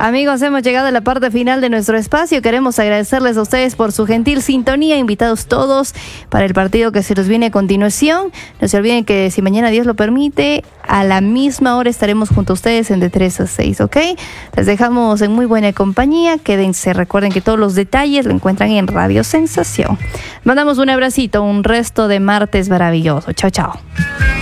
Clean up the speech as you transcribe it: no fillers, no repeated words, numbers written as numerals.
Amigos, hemos llegado a la parte final de nuestro espacio. Queremos agradecerles a ustedes por su gentil sintonía. Invitados todos para el partido que se nos viene a continuación. No se olviden que si mañana Dios lo permite, a la misma hora estaremos junto a ustedes en de 3 a 6, ¿ok? Les dejamos en muy buena compañía. Quédense, recuerden que todos los detalles lo encuentran en Radio Sensación. Mandamos un abracito, un resto de martes maravilloso. Chao, chao.